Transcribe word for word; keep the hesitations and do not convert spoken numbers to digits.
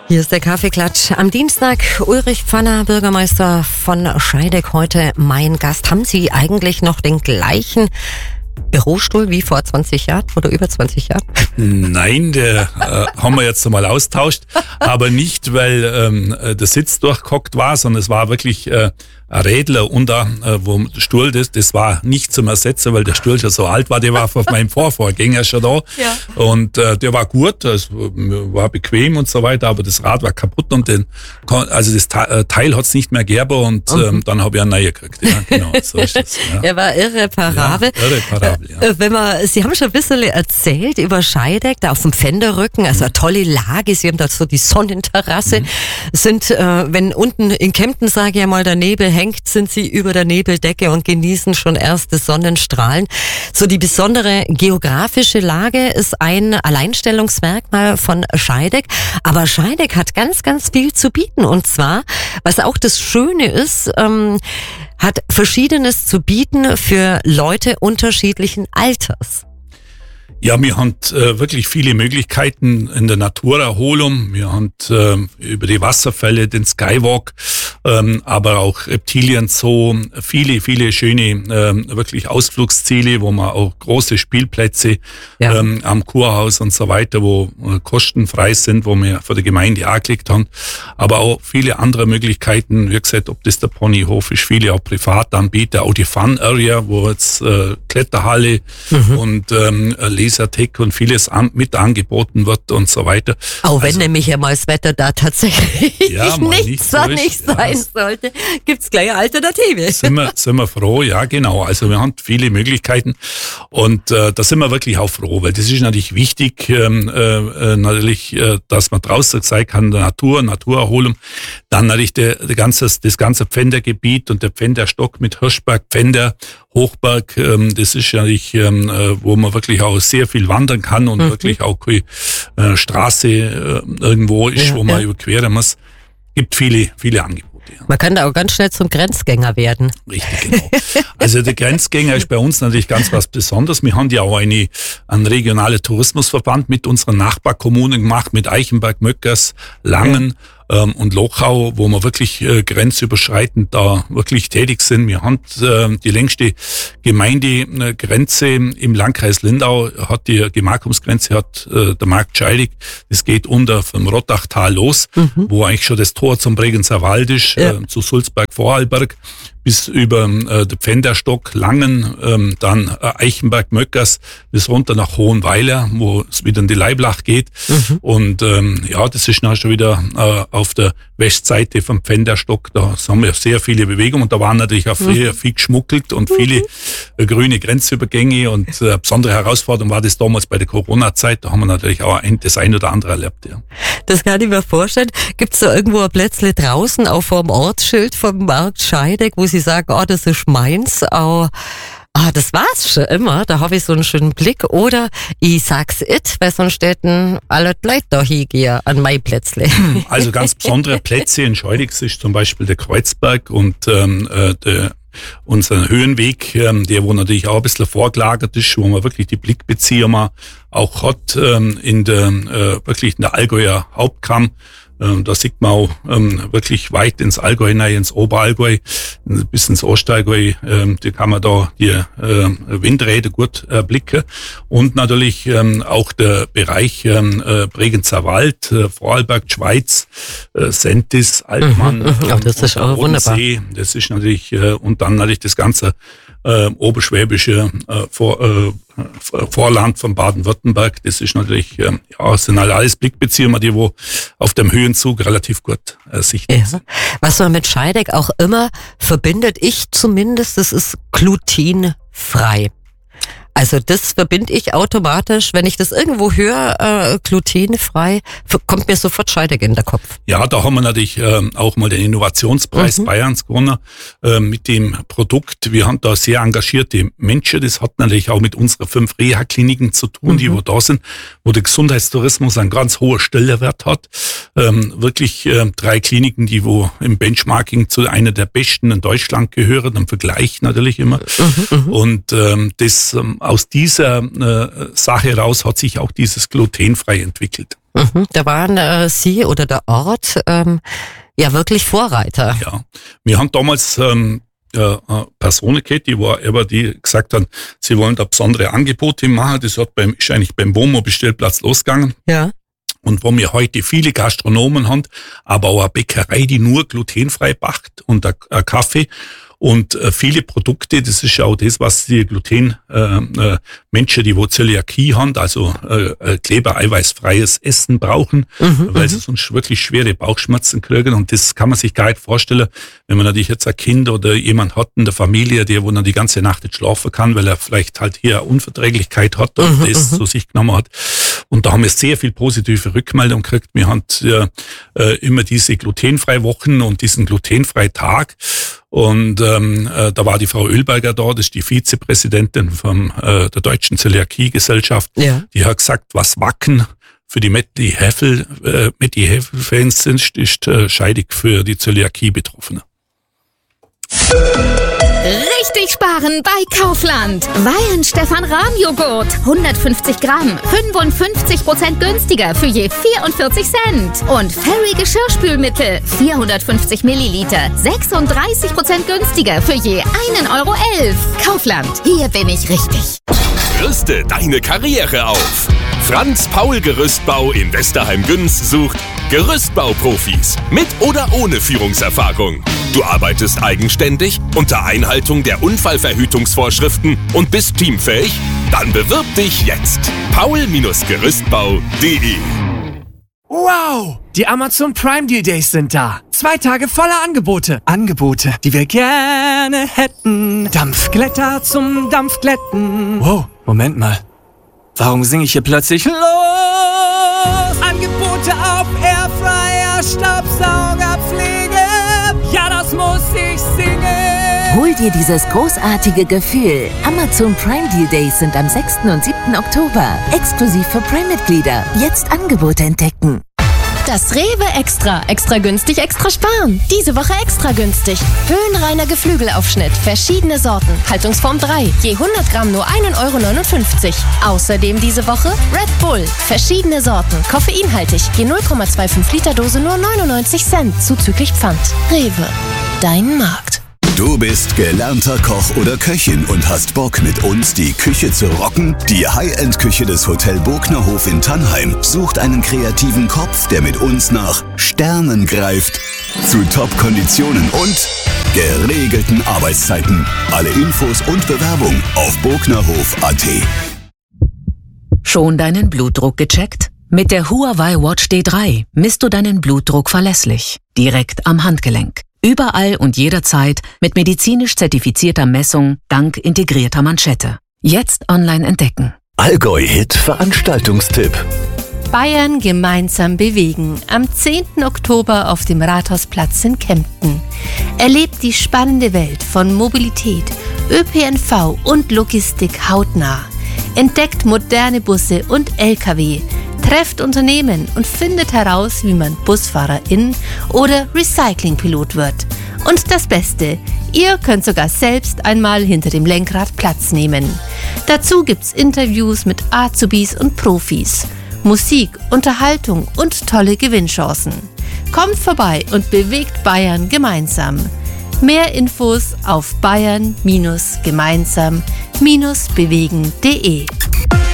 Hier ist der Kaffeeklatsch am Dienstag. Ulrich Pfanner, Bürgermeister von Scheideck, heute mein Gast. Haben Sie eigentlich noch den gleichen Bürostuhl wie vor zwanzig Jahren oder über zwanzig Jahren? Nein, der äh, haben wir jetzt einmal austauscht, aber nicht, weil ähm, der Sitz durchgehockt war, sondern es war wirklich äh, ein Rädler unter, äh, wo der Stuhl, das, das war nicht zum Ersetzen, weil der Stuhl schon so alt war, der war von meinem Vorvorgänger schon da. Ja. Und äh, der war gut, es war bequem und so weiter, aber das Rad war kaputt und den, also das Teil hat es nicht mehr gegeben und mhm. ähm, dann habe ich einen neuen gekriegt. Ja, genau, so ist das. Ja. Er war irreparabel. Ja, irreparabel, ja. Wenn man, Sie haben schon ein bisschen erzählt über Scheideck, da auf dem Pfänderrücken, also eine tolle Lage. Sie haben da so die Sonnenterrasse. Mhm. Sind, äh, wenn unten in Kempten, sage ich mal, der Nebel hängt, sind Sie über der Nebeldecke und genießen schon erste Sonnenstrahlen. So die besondere geografische Lage ist ein Alleinstellungsmerkmal von Scheideck. Aber Scheideck hat ganz, ganz viel zu bieten. Und zwar, was auch das Schöne ist, ähm, hat Verschiedenes zu bieten für Leute unterschiedlichen Alters. Ja, wir haben äh, wirklich viele Möglichkeiten in der Naturerholung. Wir haben äh, über die Wasserfälle, den Skywalk, ähm, aber auch Reptilien Zoo, viele, viele schöne äh, wirklich Ausflugsziele, wo man auch große Spielplätze ja. ähm, am Kurhaus und so weiter, wo äh, kostenfrei sind, wo wir für die Gemeinde angelegt haben. Aber auch viele andere Möglichkeiten, wie gesagt, ob das der Ponyhof ist, viele auch Privatanbieter, auch die Fun Area, wo jetzt äh, Kletterhalle mhm. und ähm, Lasertech und vieles an, mit angeboten wird und so weiter. Auch wenn also, nämlich ja mal das Wetter da tatsächlich ja, nicht, nicht sonnig so sein ja. sollte, gibt's gleich eine Alternative. Sind wir, sind wir froh, ja genau. Also wir haben viele Möglichkeiten und äh, da sind wir wirklich auch froh, weil das ist natürlich wichtig, ähm, äh, natürlich, äh, dass man draußen sein kann, der Natur, Naturerholung. Dann natürlich der, der ganze, das ganze Pfändergebiet und der Pfänderstock mit Hirschberg, Pfänder, Hochberg, ähm, das ist ja nicht, ähm, wo man wirklich auch sehr viel wandern kann und mhm. wirklich auch keine äh, Straße äh, irgendwo ist, ja, wo man ja. überqueren muss. Gibt viele, viele Angebote. Ja. Man kann da auch ganz schnell zum Grenzgänger werden. Richtig, genau. Also der Grenzgänger ist bei uns natürlich ganz was Besonderes. Wir haben ja auch eine, einen regionalen Tourismusverband mit unseren Nachbarkommunen gemacht, mit Eichenberg, Möckers, Langen. Ja. und Lochau, wo wir wirklich äh, grenzüberschreitend da wirklich tätig sind. Wir haben äh, die längste Gemeindegrenze im Landkreis Lindau, hat die Gemarkungsgrenze, hat äh, der Markt Scheideck. Das geht unter vom Rottachtal los, mhm. wo eigentlich schon das Tor zum Bregenzer Wald ist, ja. äh, zu Sulzberg-Vorarlberg, bis über äh, den Pfänderstock, Langen, ähm, dann äh, Eichenberg, Möckers, bis runter nach Hohenweiler, wo es wieder in die Leiblach geht. Mhm. Und ähm, ja, das ist dann schon wieder äh, auf der Westseite vom Pfänderstock. Da haben wir sehr viele Bewegungen und da waren natürlich auch früher mhm. viel geschmuggelt und viele äh, grüne Grenzübergänge. Und äh, eine besondere Herausforderung war das damals bei der Corona-Zeit. Da haben wir natürlich auch ein, das ein oder andere erlebt. Ja. Das kann ich mir vorstellen. Gibt es da irgendwo ein Plätzle draußen, auch vor dem Ortsschild vom Markt Scheideck, wo Sie sagen, oh, das ist meins, oh, ah, das war's schon immer, da habe ich so einen schönen Blick. Oder ich sag's it, weil sonst steht ein alle Leute da hingehen an mein Plätzle. Also ganz besondere Plätze in Scheideck ist zum Beispiel der Kreuzberg und ähm, äh, der unser Höhenweg, ähm, der wo natürlich auch ein bisschen vorgelagert ist, wo man wirklich die Blickbezieher mal auch hat ähm, in der äh, wirklich in der Allgäuer Hauptkamm. Ähm, da sieht man auch ähm, wirklich weit ins Allgäu hinein, ins Oberallgäu, bis ins Ostallgäu. Ähm, da kann man da die äh, Windräder gut erblicken. Und natürlich ähm, auch der Bereich ähm, äh, Bregenzer Wald, äh, Vorarlberg, Schweiz, äh, Sentis, Altmann. Mhm, mhm. Das ist auch wunderbar. Das ist natürlich, äh, und dann natürlich das ganze äh, oberschwäbische äh, Vor, äh, Vorland von Baden-Württemberg. Das ist natürlich, äh, ja, sind halt alles Blickbeziehungen, die wo auf dem Höhenzug relativ gut äh, sichtbar sind. Ja. Was man mit Scheideck auch immer verbindet, ich zumindest, das ist glutenfrei. Also das verbinde ich automatisch, wenn ich das irgendwo höre, äh, glutenfrei, kommt mir sofort Scheideck in den Kopf. Ja, da haben wir natürlich äh, auch mal den Innovationspreis mhm. Bayerns gewonnen äh, mit dem Produkt. Wir haben da sehr engagierte Menschen. Das hat natürlich auch mit unseren fünf Reha-Kliniken zu tun, mhm. die wo da sind, wo der Gesundheitstourismus einen ganz hohen Stellenwert hat. Ähm, wirklich äh, drei Kliniken, die wo im Benchmarking zu einer der besten in Deutschland gehören, im Vergleich natürlich immer. Mhm, und ähm, das ähm, aus dieser äh, Sache raus hat sich auch dieses glutenfrei entwickelt. Mhm, da waren äh, Sie oder der Ort ähm, ja wirklich Vorreiter. Ja, wir haben damals ähm, äh, Personen gehabt, die war aber die gesagt haben, sie wollen da besondere Angebote machen. Das hat beim, ist eigentlich beim Wohnmobilstellplatz losgegangen. Ja. Und wo wir heute viele Gastronomen haben, aber auch eine Bäckerei, die nur glutenfrei backt und ein Kaffee. Und äh, viele Produkte, das ist ja auch das, was die Gluten äh, äh, Menschen, die wo Zöliakie haben, also äh, kleber-eiweißfreies Essen brauchen, mhm, weil sie sonst wirklich schwere Bauchschmerzen kriegen. Und das kann man sich gar nicht vorstellen, wenn man natürlich jetzt ein Kind oder jemand hat in der Familie, der wo dann die ganze Nacht nicht schlafen kann, weil er vielleicht halt hier eine Unverträglichkeit hat und mhm, das zu sich genommen hat. Und da haben wir sehr viel positive Rückmeldung gekriegt. Wir haben äh, immer diese glutenfreie Wochen und diesen glutenfreien Tag. Und ähm, äh, da war die Frau Oehlberger da, das ist die Vizepräsidentin von äh, der Deutschen Zöliakie-Gesellschaft. Ja. Die hat gesagt, was Wacken für die Matti Heffel, äh, Matti Heffel-Fans sind, ist äh, scheidig für die Zöliakie-Betroffenen. Richtig sparen bei Kaufland. Weihen Stefan Rahm Joghurt. hundertfünfzig Gramm. fünfundfünfzig Prozent günstiger für je vierundvierzig Cent. Und Fairy Geschirrspülmittel. vierhundertfünfzig Milliliter. sechsunddreißig Prozent günstiger für je einen Euro elf. Kaufland. Hier bin ich richtig. Rüste deine Karriere auf. Franz Paul Gerüstbau in Westerheim-Güns sucht Gerüstbauprofis mit oder ohne Führungserfahrung. Du arbeitest eigenständig unter Einhaltung der Unfallverhütungsvorschriften und bist teamfähig? Dann bewirb dich jetzt. paul Gerüstbau punkt de. Wow! Die Amazon Prime Deal Days sind da. Zwei Tage voller Angebote. Angebote, die wir gerne hätten. Dampfglätter zum Dampfglätten. Wow, Moment mal. Warum singe ich hier plötzlich los? Angebote auf Airfryer, Staubsaugerpflege. Ja, das muss ich singen. Hol dir dieses großartige Gefühl. Amazon Prime Deal Days sind am sechsten und siebten Oktober. Exklusiv für Prime-Mitglieder. Jetzt Angebote entdecken. Das Rewe Extra. Extra günstig, extra sparen. Diese Woche extra günstig. Höhenreiner Geflügelaufschnitt. Verschiedene Sorten. Haltungsform drei. Je hundert Gramm nur ein Euro neunundfünfzig. Außerdem diese Woche Red Bull. Verschiedene Sorten. Koffeinhaltig. Je null Komma fünfundzwanzig Liter Dose nur neunundneunzig Cent. Zuzüglich Pfand. Rewe. Dein Markt. Du bist gelernter Koch oder Köchin und hast Bock, mit uns die Küche zu rocken? Die High-End-Küche des Hotel Bognerhof in Tannheim sucht einen kreativen Kopf, der mit uns nach Sternen greift. Zu Top-Konditionen und geregelten Arbeitszeiten. Alle Infos und Bewerbung auf bognerhof punkt at. Schon deinen Blutdruck gecheckt? Mit der Huawei Watch D drei misst du deinen Blutdruck verlässlich, direkt am Handgelenk. Überall und jederzeit mit medizinisch zertifizierter Messung dank integrierter Manschette. Jetzt online entdecken. Allgäu-Hit Veranstaltungstipp. Bayern gemeinsam bewegen. Am zehnten Oktober auf dem Rathausplatz in Kempten. Erlebt die spannende Welt von Mobilität, Ö P N V und Logistik hautnah. Entdeckt moderne Busse und L K W. Trefft Unternehmen und findet heraus, wie man Busfahrerin oder Recyclingpilot wird. Und das Beste, ihr könnt sogar selbst einmal hinter dem Lenkrad Platz nehmen. Dazu gibt's Interviews mit Azubis und Profis, Musik, Unterhaltung und tolle Gewinnchancen. Kommt vorbei und bewegt Bayern gemeinsam. Mehr Infos auf bayern Bindestrich gemeinsam Bindestrich bewegen punkt de.